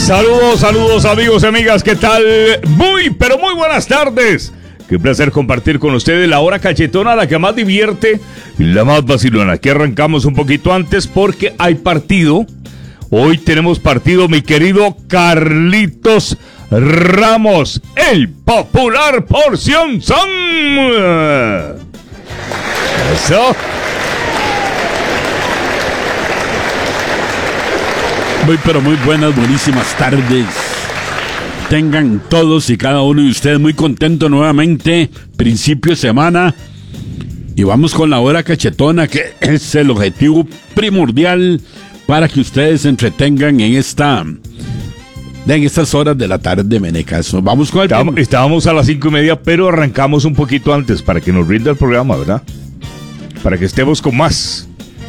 Saludos amigos y amigas, ¿qué tal? Pero muy buenas tardes. Qué placer compartir con ustedes la hora cachetona, la que más divierte y la más vacilona. Aquí arrancamos un poquito antes porque hay partido. Hoy tenemos partido, mi querido Carlitos Ramos, el popular Porción Son. Eso. Muy buenas, buenísimas tardes. Tengan todos y cada uno de ustedes muy contento nuevamente. Principio de semana. Y vamos con la hora cachetona, que es el objetivo primordial para que ustedes se entretengan en estas horas de la tarde, Menecaso. Vamos con el Estábamos a las 5:30, pero arrancamos un poquito antes para que nos rinda el programa, ¿verdad? Para que estemos con más.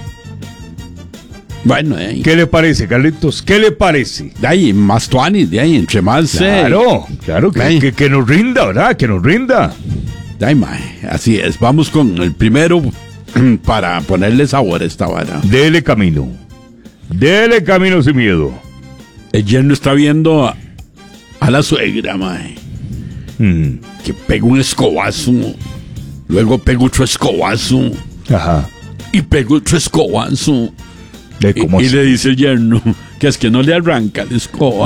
Bueno, ¿qué le parece, Carlitos? ¿Qué le parece? De ahí, más tuanis, de ahí, entre más... Claro, que nos rinda, ¿verdad? Que nos rinda. De ahí, así es. Vamos con el primero para ponerle sabor a esta vara. Dele camino sin miedo. El yerno está viendo a la suegra, mae. Que pega un escobazo, luego pega otro escobazo. Ajá. Y pega otro escobazo. Y le dice el yerno que es que no le arranca la escoba.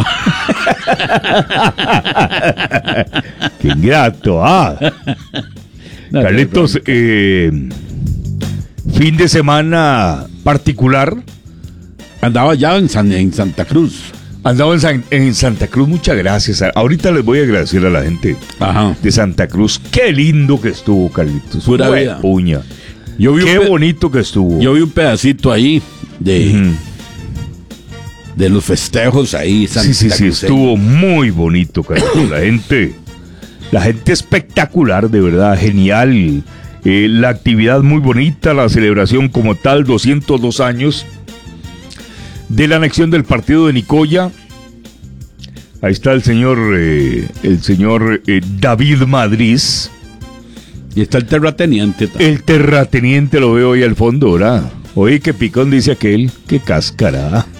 Qué ingrato, no, Carlitos, fin de semana particular. Andaba ya en Santa Cruz. Andaba en Santa Cruz, muchas gracias. Ahorita les voy a agradecer a la gente de Santa Cruz. Qué lindo que estuvo, Carlitos. Pura vida. Puña. Qué bonito que estuvo. Yo vi un pedacito ahí de los festejos ahí. Sí, estuvo muy bonito, Carlitos. La gente espectacular, de verdad, genial. La actividad muy bonita, la celebración como tal, 202 años de la anexión del partido de Nicoya. Ahí está el señor David Madrid. Y está el terrateniente también. El terrateniente lo veo ahí al fondo, ¿verdad? Oye, qué picón dice aquel, qué cáscara.